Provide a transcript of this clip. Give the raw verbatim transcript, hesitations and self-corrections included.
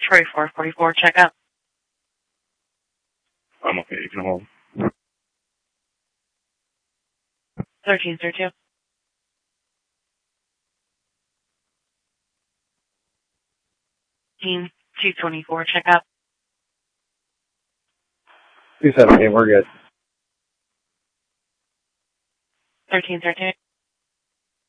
Troy four forty-four, check up. I'm okay, you can hold. thirteen thirty-two. Team two twenty-four, check up. two seventeen, we're good. thirteen thirteen.